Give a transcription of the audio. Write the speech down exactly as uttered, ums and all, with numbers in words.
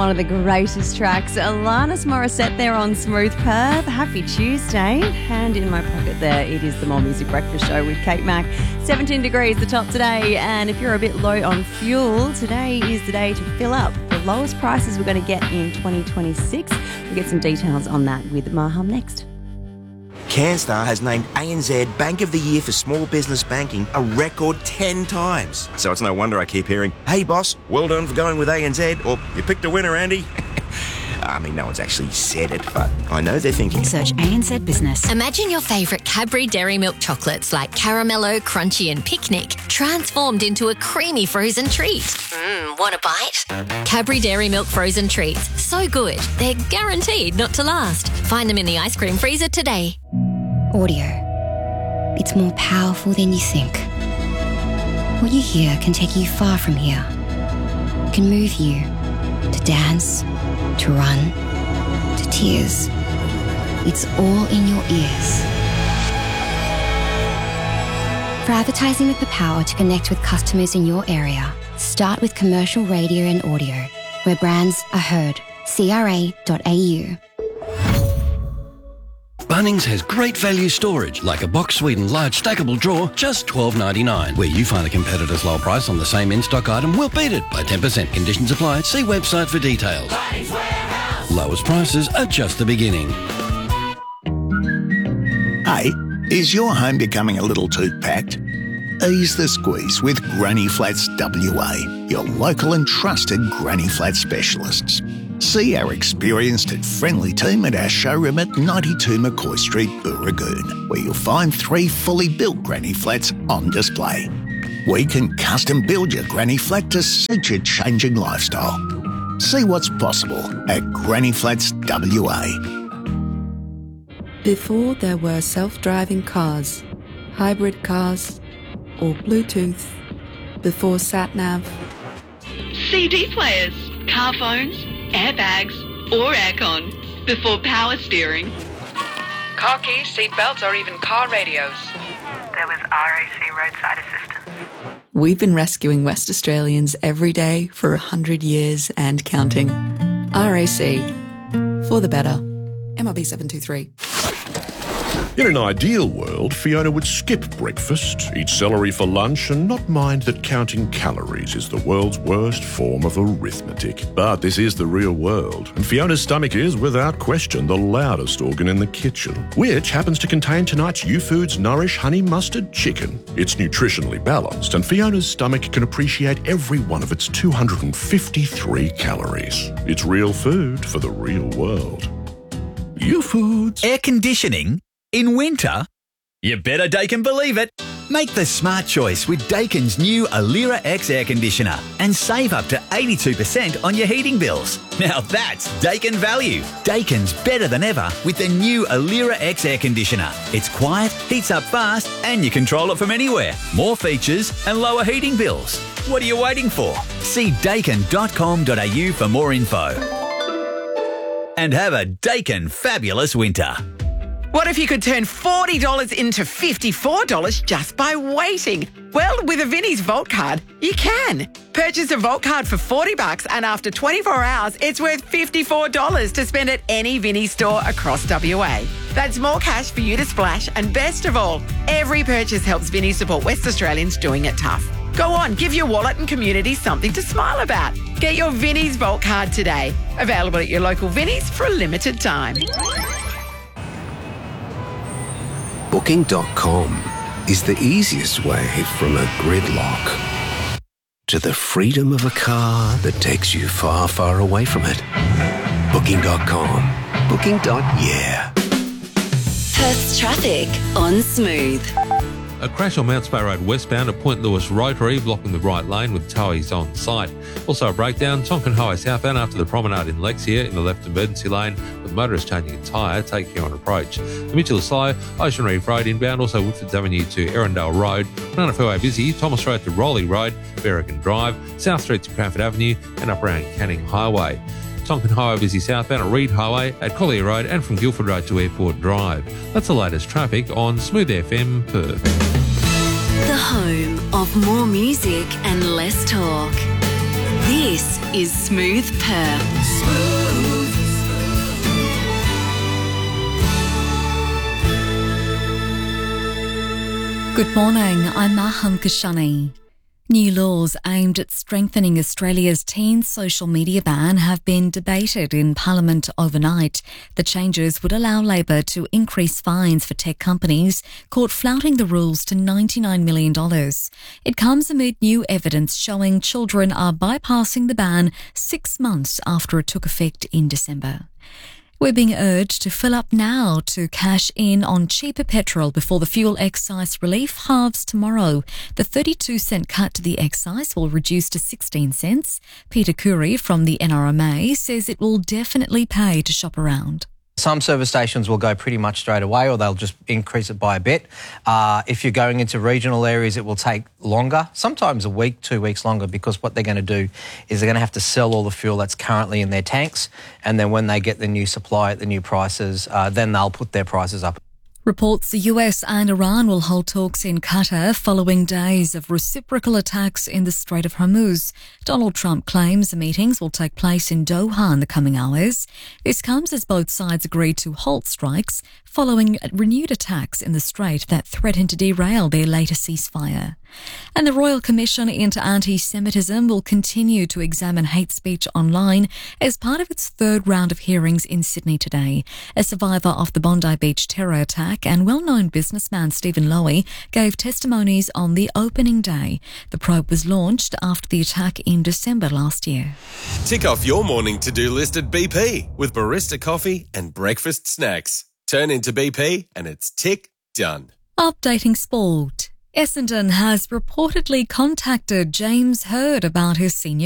one of the greatest tracks. Alanis Morissette there on Smooth Perth. Happy Tuesday. Hand in my pocket there. It is the More Music Breakfast Show with Kate Mack. seventeen degrees the top today. And if you're a bit low on fuel, today is the day to fill up. The lowest prices we're going to get in twenty twenty-six. We'll get some details on that with Maham next. Canstar has named A N Z Bank of the Year for Small Business Banking a record ten times. So it's no wonder I keep hearing, "Hey boss, well done for going with A N Z," or "You picked a winner, Andy." I mean, no one's actually said it, but I know they're thinking. Search A N Z Business. Imagine your favourite Cadbury Dairy Milk chocolates like Caramello, Crunchy and Picnic transformed into a creamy frozen treat. Mmm, want a bite? Cadbury Dairy Milk frozen treats. So good, they're guaranteed not to last. Find them in the ice cream freezer today. Audio. It's more powerful than you think. What you hear can take you far from here. It can move you to dance, to run, to tears. It's all in your ears. For advertising with the power to connect with customers in your area, start with commercial radio and audio, where brands are heard. C R A dot A U. Bunnings has great value storage, like a Box Sweden large stackable drawer, just twelve ninety-nine. Where you find a competitor's low price on the same in-stock item, we'll beat it by ten percent. Conditions apply. See website for details. Lowest prices are just the beginning. Hey, is your home becoming a little too packed? Ease the squeeze with Granny Flats W A, your local and trusted Granny Flat specialists. See our experienced and friendly team at our showroom at ninety-two McCoy Street, Booragoon, where you'll find three fully built Granny Flats on display. We can custom build your Granny Flat to suit your changing lifestyle. See what's possible at Granny Flats W A. Before there were self-driving cars, hybrid cars, or Bluetooth, before sat-nav, C D players, car phones, airbags, or aircon, before power steering, car keys, seat belts, or even car radios. There was R A C roadside assistance. We've been rescuing West Australians every day for a hundred years and counting. R A C, for the better. M R B seven two three. In an ideal world, Fiona would skip breakfast, eat celery for lunch, and not mind that counting calories is the world's worst form of arithmetic. But this is the real world, and Fiona's stomach is, without question, the loudest organ in the kitchen, which happens to contain tonight's U-Foods Nourish Honey Mustard Chicken. It's nutritionally balanced, and Fiona's stomach can appreciate every one of its two hundred fifty-three calories. It's real food for the real world. U-Foods. Air conditioning? In winter? You better Daikin believe it. Make the smart choice with Daikin's new Alira X air conditioner and save up to eighty-two percent on your heating bills. Now that's Daikin value. Daikin's better than ever with the new Alira X air conditioner. It's quiet, heats up fast, and you control it from anywhere. More features and lower heating bills. What are you waiting for? See daikin dot com dot a u for more info. And have a Daikin fabulous winter. What if you could turn forty dollars into fifty-four dollars just by waiting? Well, with a Vinnie's Vault card, you can. Purchase a Vault card for forty bucks and after twenty-four hours, it's worth fifty-four dollars to spend at any Vinnie's store across W A. That's more cash for you to splash, and best of all, every purchase helps Vinnie support West Australians doing it tough. Go on, give your wallet and community something to smile about. Get your Vinnie's Vault card today. Available at your local Vinnie's for a limited time. Booking dot com is the easiest way from a gridlock to the freedom of a car that takes you far, far away from it. Booking dot com. Booking. Yeah. Perth's traffic on Smooth. A crash on Mount Spey Road westbound at Point Lewis Rotary, blocking the right lane with towies on site. Also a breakdown, Tonkin Highway southbound after the promenade in Lexia in the left emergency lane, with motorists changing a tyre, take care on approach. The Mitchell is slow, Ocean Reef Road inbound, also Woodfords Avenue to Erindale Road, Banana Fairway busy, Thomas Road to Rowley Road, Berrigan Drive, South Street to Cranford Avenue, and up around Canning Highway. Tonkin Highway busy southbound at Reed Highway, at Collier Road, and from Guildford Road to Airport Drive. That's the latest traffic on Smooth F M Perth. The home of more music and less talk. This is Smooth Perth. Good morning, I'm Maham Kashani. New laws aimed at strengthening Australia's teen social media ban have been debated in Parliament overnight. The changes would allow Labor to increase fines for tech companies caught flouting the rules to ninety-nine million dollars. It comes amid new evidence showing children are bypassing the ban six months after it took effect in December. We're being urged to fill up now to cash in on cheaper petrol before the fuel excise relief halves tomorrow. The thirty-two cent cut to the excise will reduce to sixteen cents. Peter Curry from the N R M A says it will definitely pay to shop around. Some service stations will go pretty much straight away, or they'll just increase it by a bit. Uh, if you're going into regional areas, it will take longer, sometimes a week, two weeks longer, because what they're going to do is they're going to have to sell all the fuel that's currently in their tanks, and then when they get the new supply at the new prices, uh, then they'll put their prices up. Reports the U S and Iran will hold talks in Qatar following days of reciprocal attacks in the Strait of Hormuz. Donald Trump claims the meetings will take place in Doha in the coming hours. This comes as both sides agreed to halt strikes following renewed attacks in the strait that threatened to derail their later ceasefire. And the Royal Commission into Anti-Semitism will continue to examine hate speech online as part of its third round of hearings in Sydney today. A survivor of the Bondi Beach terror attack and well-known businessman Stephen Lowy gave testimonies on the opening day. The probe was launched after the attack in December last year. Tick off your morning to-do list at B P with barista coffee and breakfast snacks. Turn into B P and it's tick done. Updating sport. Essendon has reportedly contacted James Hird about his senior